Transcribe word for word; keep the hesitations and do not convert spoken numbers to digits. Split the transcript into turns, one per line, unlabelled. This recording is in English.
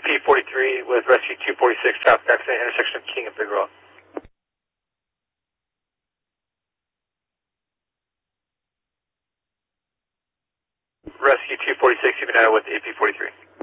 P forty-three with Rescue two forty-six, traffic accident, intersection of King and Figueroa. Rescue two forty-six, even out with A P forty-three.